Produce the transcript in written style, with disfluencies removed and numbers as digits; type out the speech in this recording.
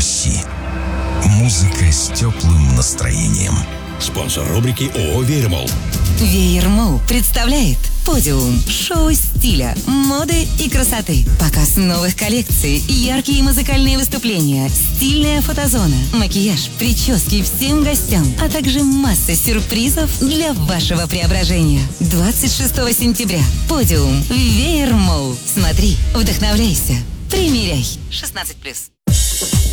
проси. Музыка с теплым настроением. Спонсор рубрики ООО «Веермол». Веермол представляет подиум, шоу стиля, моды и красоты, показ новых коллекций, яркие музыкальные выступления, стильная фотозона, макияж, прически всем гостям, а также масса сюрпризов для вашего преображения. 26 сентября. Подиум. Веермол. Смотри, вдохновляйся, примеряй. 16+.